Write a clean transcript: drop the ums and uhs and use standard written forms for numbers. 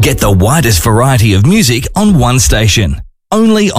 Get the widest variety of music on one station. Only